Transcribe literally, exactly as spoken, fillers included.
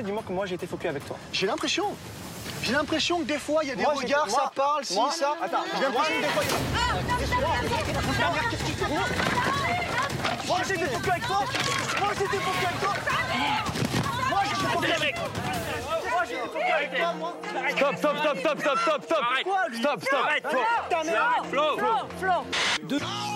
vérité, dis-moi que moi j'ai été focus avec toi. J'ai l'impression. J'ai l'impression que des fois, il y a des Moi, regards, j'étais- moi- ça parle, ci, moi- ça. Attends, j'ai l'impression que des fois, il y a... Moi j'étais focus avec toi. Moi j'étais focus avec toi. Moi j'étais focus avec toi. Moi j'étais focus avec toi, moi. Stop, stop, stop, stop, stop, stop, stop. Quoi, lui? Stop, stop. Arrête, Flo. Flo. Flo, Flo.